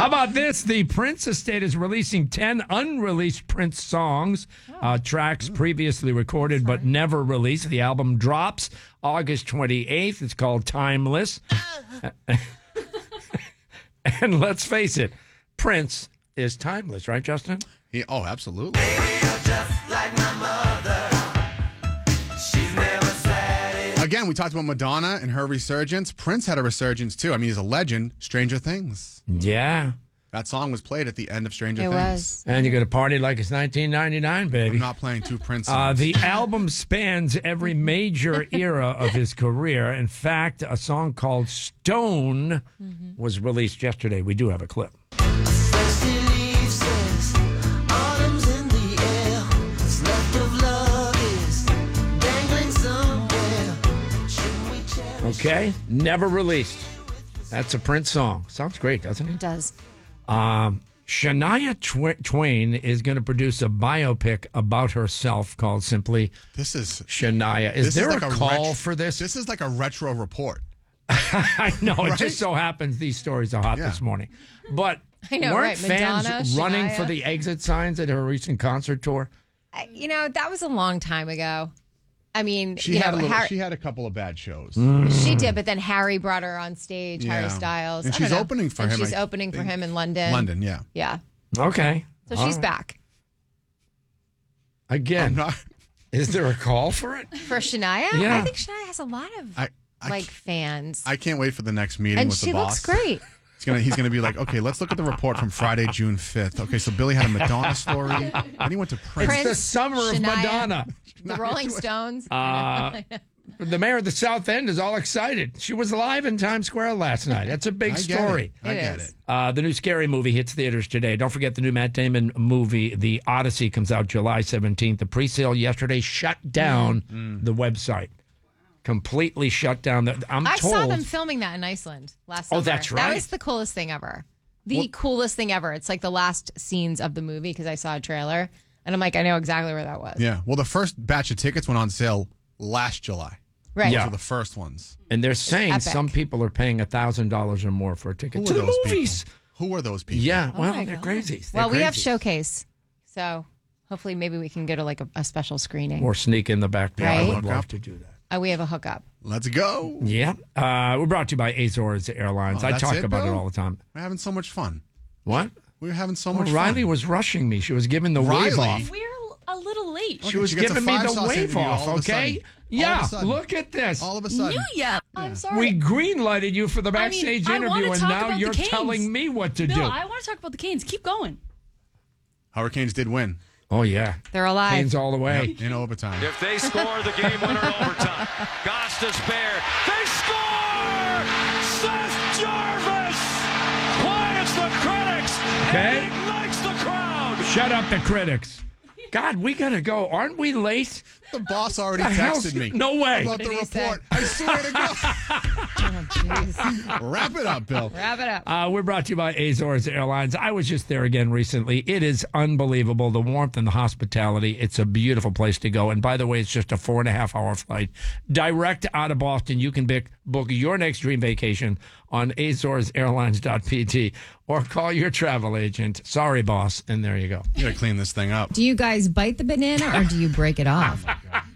about this? The Prince estate is releasing 10 unreleased Prince songs, tracks previously recorded but never released. The album drops August 28th. It's called Timeless. And let's face it, Prince is timeless, right, Justin? Absolutely. Baby, you're just like my mother. She's never sad. Again, we talked about Madonna and her resurgence. Prince had a resurgence, too. I mean, he's a legend. Stranger Things. Yeah. That song was played at the end of Stranger Things. was. And you're going to party like it's 1999, baby. I'm not playing two Prince songs. The album spans every major era of his career. In fact, a song called Stone was released yesterday. We do have a clip. Freshly leaves says, autumn's in the air. What's left of love is dangling somewhere. Shouldn't we cherish? Okay? Never released. That's a Prince song. Sounds great, doesn't It it? does. Shania Twain is going to produce a biopic about herself called simply This is Shania. Is there a call for this? This is like a retro report. I know. It Right? just so happens these stories are hot this morning. But I know, weren't right? fans Madonna, running Shania. for the exit signs at her recent concert tour? That was a long time ago. I mean, She had Harry, she had a couple of bad shows. she did, but then Harry brought her on stage, Yeah. Harry Styles. And I don't she's know. opening for And him, She's I opening for think. him in London. London, yeah. Yeah. Okay. So All she's right. back. Again, is there a call for it? For Shania? Yeah. I think Shania has a lot of fans. I can't wait for the next meeting and with she the boss. looks great. He's gonna be like, okay, let's look at the report from Friday, June 5th. Okay, so Billy had a Madonna story. Then he went to Prince. It's the summer of Shania, Madonna. The Rolling Stones. The mayor of the South End is all excited. She was live in Times Square last night. That's a big story. I get it. The new Scary Movie hits theaters today. Don't forget the new Matt Damon movie, The Odyssey, comes out July 17th. The pre-sale yesterday shut down the website. Completely shut down. I saw them filming that in Iceland last summer. Oh, that's right. That was the coolest thing ever. Coolest thing ever. It's like the last scenes of the movie because I saw a trailer. And I'm like, I know exactly where that was. Yeah. Well, the first batch of tickets went on sale last July. Right. Those were the first ones. And they're saying Epic. some people are paying $1,000 or more for a ticket Who to are the those movies. people? Who are those people? Yeah, well, my they're God. crazy. Well, we have Showcase. So hopefully maybe we can go to like a special screening. Or sneak in the back door. Right? I would love to do that. We have a hookup. Let's go. Yeah. We're brought to you by Azores Airlines. I that's talk it, about it Bill? all the time. We're having so much fun. What? We were having so Well, much Riley fun. was rushing me. She was giving the wave Riley? off. We're a little late. She was she gets a giving me the five-sauce wave interview off, all of a okay? sudden. Yeah, All of a sudden. look at this. All of a sudden. I'm sorry. We green-lighted you for the backstage I wanna interview, and talk now about the you're Canes. telling me what to Bill, do. I want to talk about the Canes. Keep going. Hurricanes did win. Oh, yeah. They're alive. Canes all the way. In overtime. If they score the game winner in overtime, Goss to spare. They score! Seth Jarvis! Quiets the critics. Okay. And ignites the crowd. Shut up, the critics. God, we got to go. Aren't we late? The boss already The hell's- texted me. No way. About the What did he say? report. I swear to God. Oh, jeez. Wrap it up, Bill. Wrap it up. We're brought to you by Azores Airlines. I was just there again recently. It is unbelievable, the warmth and the hospitality. It's a beautiful place to go. And by the way, it's just a 4.5-hour flight direct out of Boston. You can book your next dream vacation on AzoresAirlines.pt or call your travel agent. Sorry, boss. And there you go. You gotta clean this thing up. Do you guys bite the banana or do you break it off?